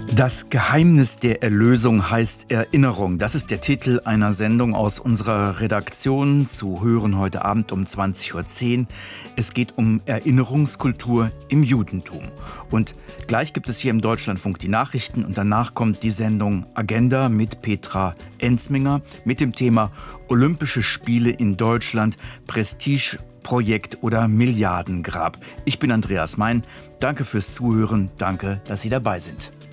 Das Geheimnis der Erlösung heißt Erinnerung. Das ist der Titel einer Sendung aus unserer Redaktion, zu hören heute Abend um 20:10 Uhr. Es geht um Erinnerungskultur im Judentum. Und gleich gibt es hier im Deutschlandfunk die Nachrichten und danach kommt die Sendung Agenda mit Petra Enzminger mit dem Thema Olympische Spiele in Deutschland, Prestigeprojekt oder Milliardengrab. Ich bin Andreas Mein. Danke fürs Zuhören. Danke, dass Sie dabei sind.